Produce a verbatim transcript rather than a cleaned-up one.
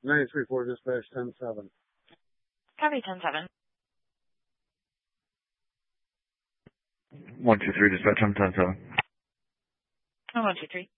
nine three four, dispatch ten seven. Copy ten seven. one two three, dispatch ten seven. Oh, one two three.